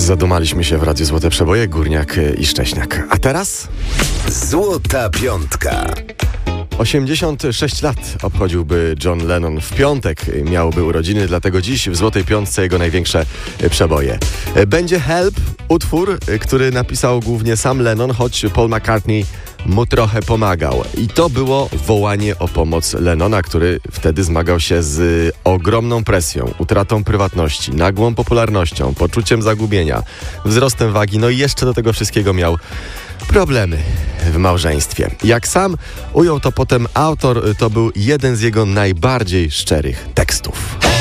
Zadumaliśmy się w Radiu Złote Przeboje, Górniak i Szcześniak. A teraz? Złota Piątka. 86 lat obchodziłby John Lennon. W piątek miałby urodziny, dlatego dziś w Złotej Piątce jego największe przeboje. Będzie Help, utwór, który napisał głównie sam Lennon, choć Paul McCartney mu trochę pomagał. I to było wołanie o pomoc Lennona, który wtedy zmagał się z ogromną presją, utratą prywatności, nagłą popularnością, poczuciem zagubienia, wzrostem wagi, no i jeszcze do tego wszystkiego miał problemy w małżeństwie. Jak sam ujął to potem autor, to był jeden z jego najbardziej szczerych tekstów.